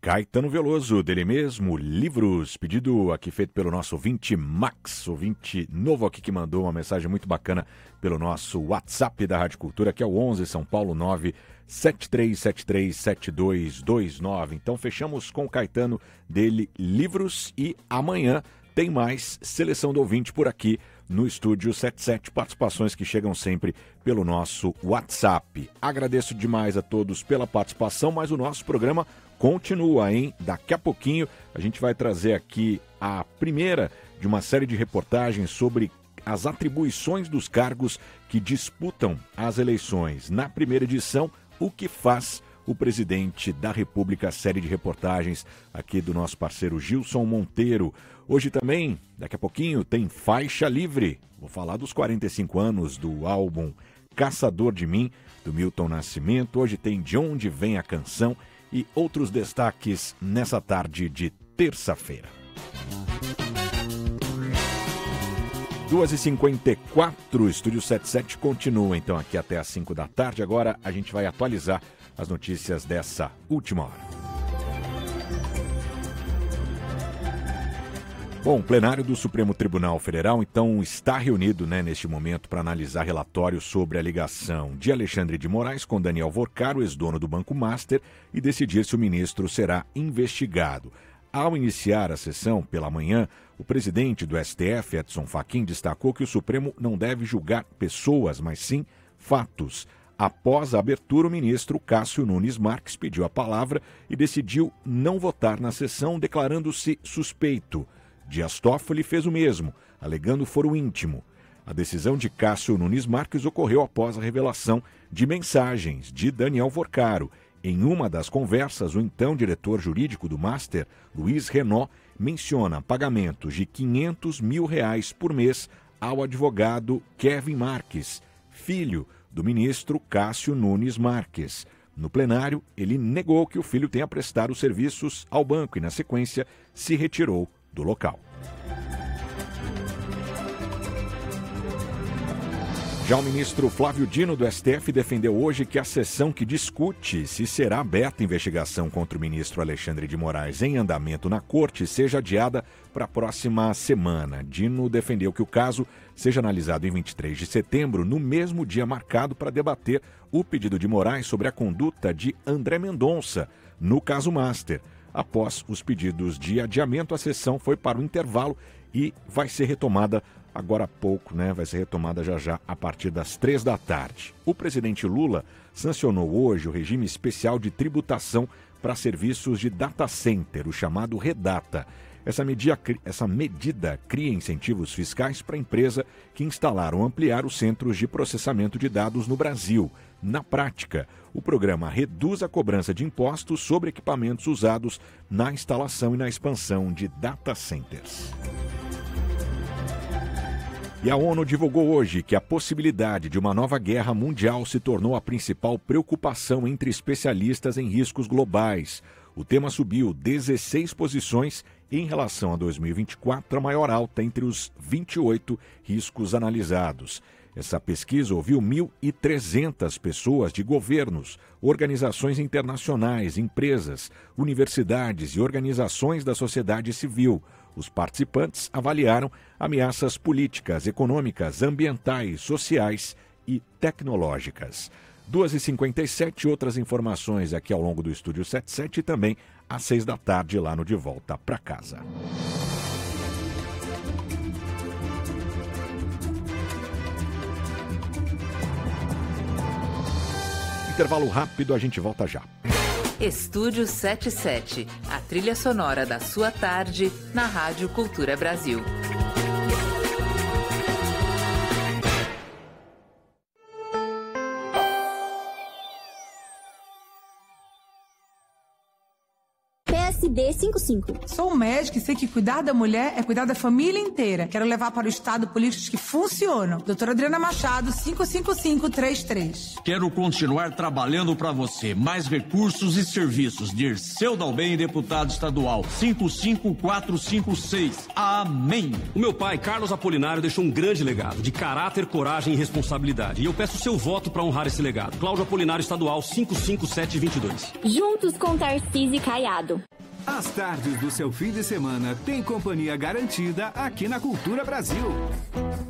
Caetano Veloso, dele mesmo, Livros, pedido aqui feito pelo nosso ouvinte Max, ouvinte novo aqui que mandou uma mensagem muito bacana pelo nosso WhatsApp da Rádio Cultura, que é o 11 São Paulo 973737229. Então fechamos com o Caetano, dele Livros, e amanhã tem mais seleção do ouvinte por aqui no Estúdio 77, participações que chegam sempre pelo nosso WhatsApp. Agradeço demais a todos pela participação, mas o nosso programa continua, hein? Daqui a pouquinho a gente vai trazer aqui a primeira de uma série de reportagens sobre as atribuições dos cargos que disputam as eleições. Na primeira edição, o que faz o presidente da República, série de reportagens aqui do nosso parceiro Gilson Monteiro. Hoje também, daqui a pouquinho, tem Faixa Livre. Vou falar dos 45 anos do álbum Caçador de Mim, do Milton Nascimento. Hoje tem De Onde Vem a Canção e outros destaques nessa tarde de terça-feira. 2h54, Estúdio 77 continua então aqui até às 5 da tarde. Agora a gente vai atualizar as notícias dessa última hora. Bom, o plenário do Supremo Tribunal Federal, então, está reunido neste momento para analisar relatório sobre a ligação de Alexandre de Moraes com Daniel Vorcaro, ex-dono do Banco Master, e decidir se o ministro será investigado. Ao iniciar a sessão pela manhã, o presidente do STF, Edson Fachin, destacou que o Supremo não deve julgar pessoas, mas sim fatos. Após a abertura, o ministro Cássio Nunes Marques pediu a palavra e decidiu não votar na sessão, declarando-se suspeito. Dias Toffoli fez o mesmo, alegando foro íntimo. A decisão de Cássio Nunes Marques ocorreu após a revelação de mensagens de Daniel Vorcaro. Em uma das conversas, o então diretor jurídico do Master, Luiz Renault, menciona pagamentos de R$500 mil por mês ao advogado Kevin Marques, filho do ministro Cássio Nunes Marques. No plenário, ele negou que o filho tenha prestado serviços ao banco e, na sequência, se retirou do local. Já o ministro Flávio Dino do STF defendeu hoje que a sessão que discute se será aberta investigação contra o ministro Alexandre de Moraes em andamento na corte seja adiada para a próxima semana. Dino defendeu que o caso seja analisado em 23 de setembro, no mesmo dia marcado para debater o pedido de Moraes sobre a conduta de André Mendonça no caso Master. Após os pedidos de adiamento, a sessão foi para o intervalo e vai ser retomada agora há pouco, vai ser retomada já a partir das 3 da tarde. O presidente Lula sancionou hoje o regime especial de tributação para serviços de data center, o chamado REDATA. Essa medida cria incentivos fiscais para a empresa que instalar ou ampliar os centros de processamento de dados no Brasil. Na prática, o programa reduz a cobrança de impostos sobre equipamentos usados na instalação e na expansão de data centers. E a ONU divulgou hoje que a possibilidade de uma nova guerra mundial se tornou a principal preocupação entre especialistas em riscos globais. O tema subiu 16 posições em relação a 2024, a maior alta entre os 28 riscos analisados. Essa pesquisa ouviu 1.300 pessoas de governos, organizações internacionais, empresas, universidades e organizações da sociedade civil. Os participantes avaliaram ameaças políticas, econômicas, ambientais, sociais e tecnológicas. 2h57, outras informações aqui ao longo do Estúdio 77 e também às 6 da tarde lá no De Volta para Casa. Intervalo rápido, a gente volta já. Estúdio 77, a trilha sonora da sua tarde na Rádio Cultura Brasil. PSD 55. Sou médica e sei que cuidar da mulher é cuidar da família inteira. Quero levar para o Estado políticas que funcionam. Doutora Adriana Machado, 55533. Quero continuar trabalhando para você. Mais recursos e serviços. Dirceu Dalben, deputado estadual, 55456. Amém. O meu pai, Carlos Apolinário, deixou um grande legado de caráter, coragem e responsabilidade. E eu peço seu voto para honrar esse legado. Cláudio Apolinário, estadual, 55722. Juntos com Tarcísio Caiado. As tardes do seu fim de semana têm companhia garantida aqui na Cultura Brasil.